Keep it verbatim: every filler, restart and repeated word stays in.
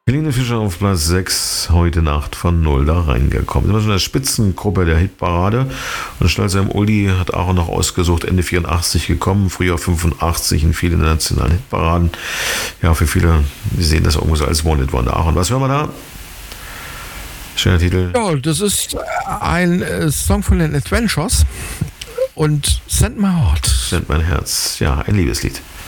Helene Fischer auf Platz sechs, heute Nacht von null da reingekommen. Das war schon eine Spitzengruppe der Hitparade. Und Stalzheim Uli hat auch noch ausgesucht, Ende vierundachtzig gekommen, früher fünfundachtzig in vielen nationalen Hitparaden. Ja, für viele, die sehen das irgendwo so als Wanted Wonder. Und was hören wir da? Schöner Titel. Ja, das ist ein äh, Song von den Adventures und Send My Heart. Send mein Herz. Ja, ein Liebeslied.